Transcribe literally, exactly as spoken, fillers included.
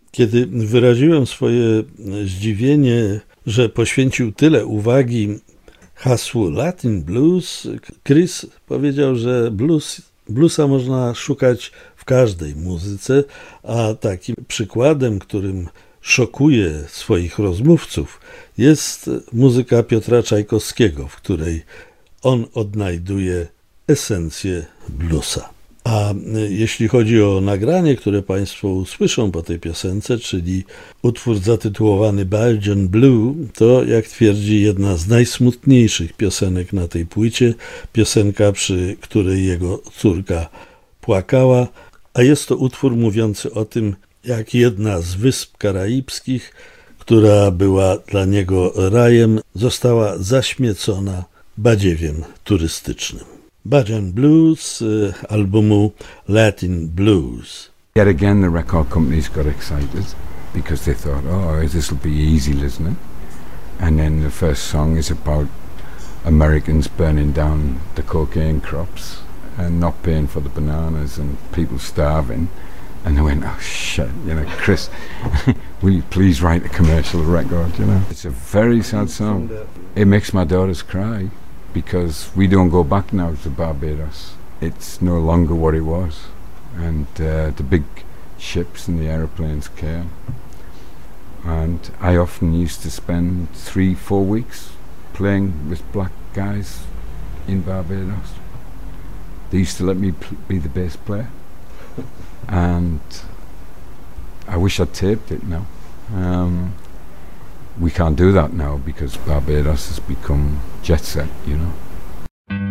Kiedy wyraziłem swoje zdziwienie, że poświęcił tyle uwagi hasłu Latin Blues, Chris powiedział, że blues, bluesa można szukać w każdej muzyce, a takim przykładem, którym szokuje swoich rozmówców, jest muzyka Piotra Czajkowskiego, w której on odnajduje esencję bluesa. A jeśli chodzi o nagranie, które Państwo usłyszą po tej piosence, czyli utwór zatytułowany Belgian Blue, to jak twierdzi jedna z najsmutniejszych piosenek na tej płycie, piosenka, przy której jego córka płakała, a jest to utwór mówiący o tym, jak jedna z wysp karaibskich, która była dla niego rajem, została zaśmiecona badziewiem turystycznym. Bajan Blues, albumu Latin Blues. Yet again the record companies got excited because they thought, oh, this will be easy listening. And then the first song is about Americans burning down the cocaine crops and not paying for the bananas and people starving. And they went, oh shit, you know, Chris, will you please write a commercial record, you know? It's a very sad song. It makes my daughters cry because we don't go back now to Barbados. It's no longer what it was. And uh, the big ships and the aeroplanes came. And I often used to spend three, four weeks playing with black guys in Barbados. They used to let me pl- be the bass player. And I wish I'd taped it now. Um, we can't do that now because Barbados has become jet set, you know.